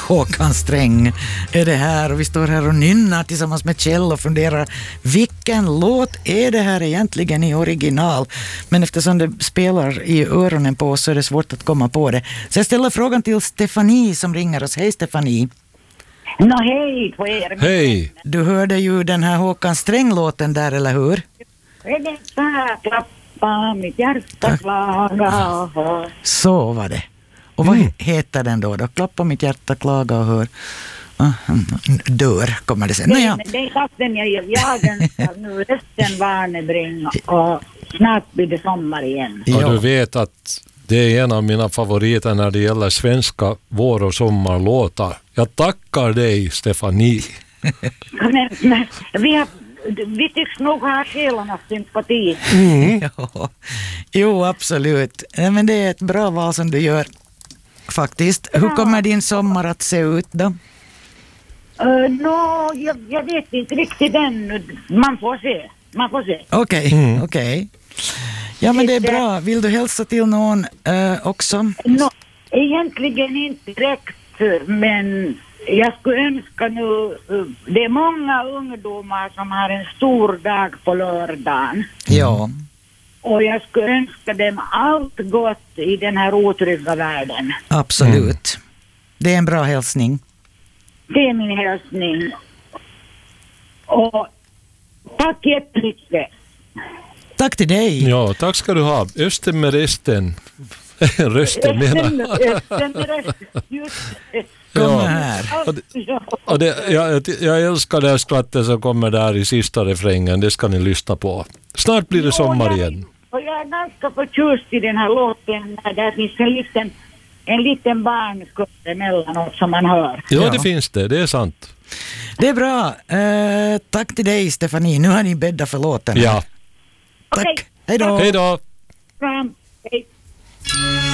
Håkan Sträng är det här och vi står här och nynnar tillsammans med Kjell och funderar vilken låt är det här egentligen i original, men eftersom det spelar i öronen på oss så är det svårt att komma på det. Så jag ställer frågan till Stefanie som ringer oss. Hej Stefanie. Hej på er. Hej. Du hörde ju den här Håkan Sträng-låten där, eller hur? Är det så här, klappa mitt hjärta klaga. Så var det. Och vad heter den då? Klappa mitt hjärta, klaga och hör. Dör kommer det sen. Naja. Det är katten jag önskar nu resten varnebring och snart blir det sommar igen. Ja, du vet att det är en av mina favoriter när det gäller svenska vår- och sommarlåtar. Jag tackar dig, Stefanie. Men vi tycks nog ha själarnas sympati. Ja. Jo, absolut. Men det är ett bra val som du gör faktiskt. Hur kommer din sommar att se ut då? Jag vet inte riktigt ännu. Man får se. Okej. Ja, men det är bra. Vill du hälsa till någon också? Egentligen inte direkt, men jag skulle önska nu, det är många ungdomar som har en stor dag på lördagen. Ja. Och jag skulle önska dem allt gott i den här otrygga världen. Absolut. Det är en bra hälsning. Det är min hälsning. Och tack jättemycket. Tack till dig. Ja, tack ska du ha. Östen med resten. Rösten menar. Östen med resten. Just det. Kom här. Och jag älskar det här skrattet som kommer där i sista refrängen. Det ska ni lyssna på. Snart blir det sommar igen. Och jag är ganska förtjust i den här låten. Där finns en liten barnskutt emellanåt som man hör. Ja, det finns det. Det är sant. Det är bra. Tack till dig, Stefanie. Nu har ni bäddat för låten. Ja. Tack. Okej. Hej då. Hej då. Fram. Hej.